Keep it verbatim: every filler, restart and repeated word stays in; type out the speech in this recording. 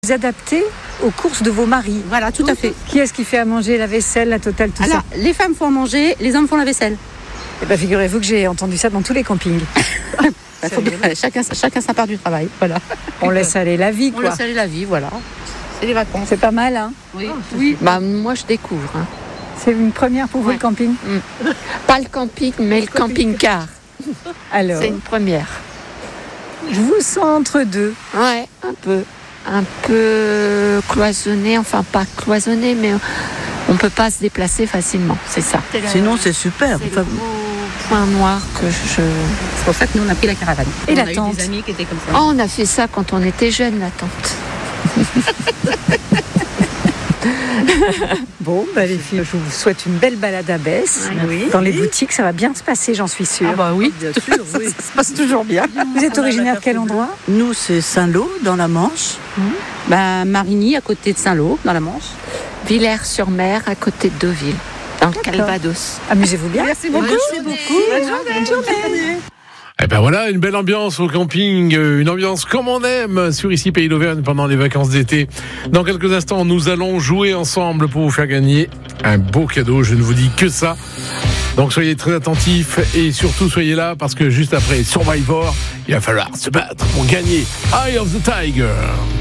Adapté aux courses de vos maris. Voilà, tout à fait. Qui est-ce qui fait à manger, la vaisselle, la totale, tout Alors, ça? les femmes font à manger, les hommes font la vaisselle. Eh ben, figurez-vous que j'ai entendu ça dans tous les campings. Bah, faut bien, chacun, chacun sa part du travail, voilà. On laisse aller la vie, On quoi. laisse aller la vie, voilà. C'est les vacances. C'est pas mal, hein? Oui, oui. Bah, moi, je découvre. Hein. C'est une première pour vous, Ouais. le camping? Mm. Pas le camping, mais le camping-car. Alors, C'est une première. je vous sens entre deux. Ouais, un peu. Un peu cloisonné, enfin pas cloisonné, mais on peut pas se déplacer facilement, c'est ça. Sinon, c'est super. C'est Enfin, le gros point noir que je... C'est pour ça que nous, on a pris la caravane. Et on la a tente. eu des amis qui étaient comme ça. Oh, on a fait ça quand on était jeunes, la tante. Bon, bah, les filles, je vous souhaite une belle balade à Besse. Oui. Dans les boutiques, ça va bien se passer, j'en suis sûre. Ah bah oui, bien sûr, oui. ça se passe toujours bien. Vous êtes originaire de quel endroit? Nous, c'est Saint-Lô, dans la Manche. Bah, Marigny, à côté de Saint-Lô, dans la Manche. Villers-sur-Mer, à côté de Deauville, dans le Calvados. Amusez-vous bien. Merci beaucoup. Merci beaucoup. Bonne journée. Eh ben voilà, une belle ambiance au camping, une ambiance comme on aime sur ici Pays d'Auvergne pendant les vacances d'été. Dans quelques instants, nous allons jouer ensemble pour vous faire gagner un beau cadeau, je ne vous dis que ça. Donc soyez très attentifs et surtout soyez là parce que juste après Survivor, il va falloir se battre pour gagner Eye of the Tiger.